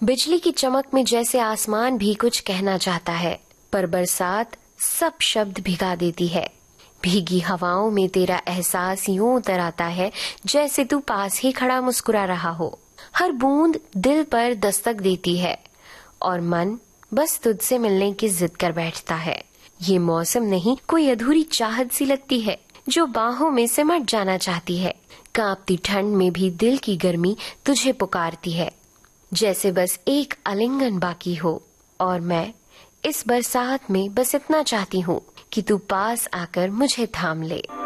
बिजली की चमक में जैसे आसमान भी कुछ कहना चाहता है, पर बरसात सब शब्द भिगा देती है। भीगी हवाओं में तेरा एहसास यूं उतर आता है जैसे तू पास ही खड़ा मुस्कुरा रहा हो। हर बूंद दिल पर दस्तक देती है और मन बस तुझसे मिलने की जिद कर बैठता है। ये मौसम नहीं, कोई अधूरी चाहत सी लगती है जो बाहों में सिमट जाना चाहती है। कांपती ठंड में भी दिल की गर्मी तुझे पुकारती है, जैसे बस एक आलिंगन बाकी हो। और मैं इस बरसात में बस इतना चाहती हूँ कि तू पास आकर मुझे थाम ले।